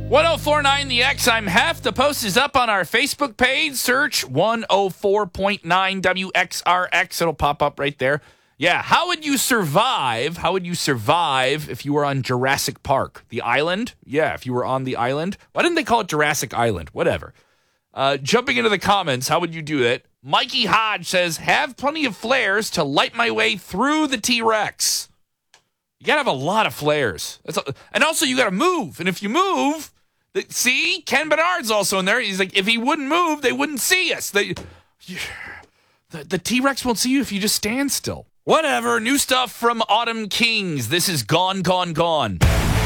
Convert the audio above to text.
1049 The X. I'm Hef. The post is up on our Facebook page. Search 104.9 WXRX. It'll pop up right there. Yeah, how would you survive? How would you survive if you were on Jurassic Park? The island? Yeah, if you were on the island. Why didn't they call it Jurassic Island? Whatever. Jumping into the comments, how would you do it? Mikey Hodge says, have plenty of flares to light my way through the T-Rex. You got to have a lot of flares. And also, you got to move. And if you move, see, Ken Bernard's also in there. He's like, if he wouldn't move, they wouldn't see us. The T-Rex won't see you if you just stand still. Whatever. New stuff from Autumn Kings. This is Gone, Gone, Gone.